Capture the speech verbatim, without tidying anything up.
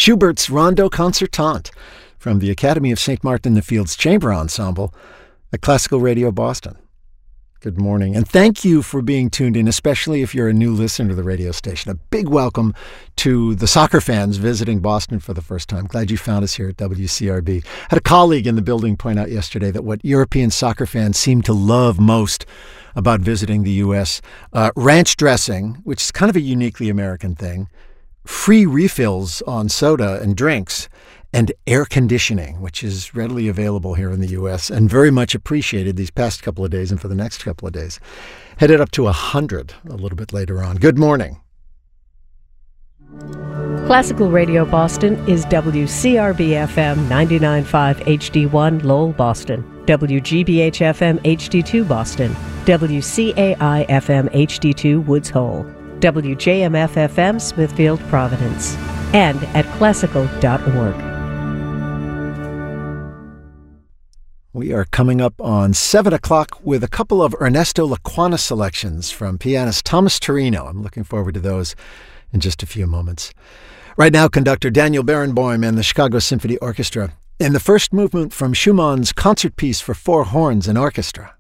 Schubert's Rondo Concertante from the Academy of Saint Martin in the Fields Chamber Ensemble at Classical Radio Boston. Good morning, and thank you for being tuned in, especially if you're a new listener to the radio station. A big welcome to the soccer fans visiting Boston for the first time. Glad you found us here at W C R B. Had a colleague in the building point out yesterday that what European soccer fans seem to love most about visiting the U S, uh, ranch dressing, which is kind of a uniquely American thing, free refills on soda and drinks, and air conditioning, which is readily available here in the U S and very much appreciated these past couple of days and for the next couple of days. Headed up to one hundred a little bit later on. Good morning. Classical Radio Boston is W C R B F M ninety-nine point five H D one Lowell, Boston, W G B H F M H D two Boston, W C A I F M H D two Woods Hole, W J M F F M Smithfield, Providence, and at classical dot org. We are coming up on seven o'clock with a couple of Ernesto Laquana selections from pianist Thomas Torino. I'm looking forward to those in just a few moments. Right now, conductor Daniel Barenboim and the Chicago Symphony Orchestra in the first movement from Schumann's concert piece for four horns and orchestra.